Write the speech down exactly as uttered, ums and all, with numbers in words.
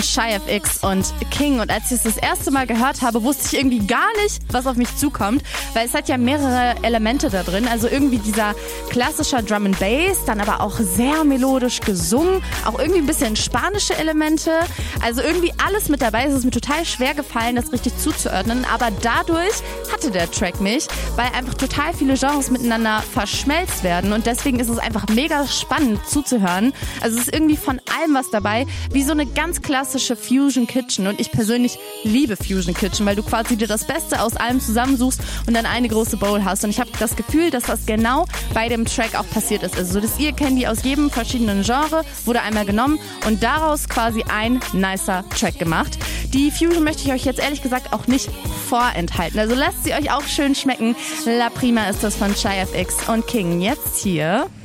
Shy F X und King. Und als ich es das erste Mal gehört habe, wusste ich irgendwie gar nicht, was auf mich zukommt, weil es hat ja mehrere Elemente da drin. Also irgendwie dieser klassische Drum and Bass, dann aber auch sehr melodisch gesungen, auch irgendwie ein bisschen spanische Elemente. Also irgendwie alles mit dabei. Es ist mir total schwer gefallen, das richtig zuzuordnen, aber dadurch hatte der Track mich, weil einfach total viele Genres miteinander verschmelzt werden und deswegen ist es einfach mega spannend zuzuhören. Also es ist irgendwie von allem was dabei, wie so eine ganz klassische Fusion Kitchen und ich persönlich liebe Fusion Kitchen, weil du quasi dir das Beste aus allem zusammensuchst und dann eine große Bowl hast und ich habe das Gefühl, dass das genau bei dem Track auch passiert ist. Also das Ear Candy aus jedem verschiedenen Genre wurde einmal genommen und daraus quasi ein nicer Track gemacht. Die Fusion möchte ich euch jetzt ehrlich gesagt auch nicht vorenthalten, also lasst sie euch auch schön schmecken. La Prima ist das von Shy F X und King. Jetzt hier